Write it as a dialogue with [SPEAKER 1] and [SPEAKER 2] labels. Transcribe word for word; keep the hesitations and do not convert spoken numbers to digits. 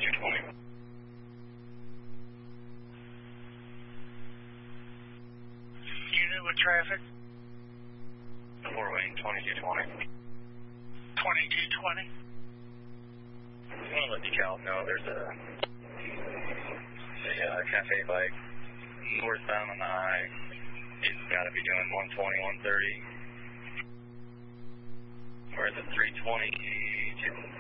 [SPEAKER 1] twenty-two twenty.
[SPEAKER 2] Unit with traffic?
[SPEAKER 1] Four wing, twenty-two twenty.
[SPEAKER 2] twenty-two twenty.
[SPEAKER 1] I want to let DeKalb know there's a, a uh, cafe bike northbound on the I. It's got to be doing one twenty, one thirty. We're at the three twenty.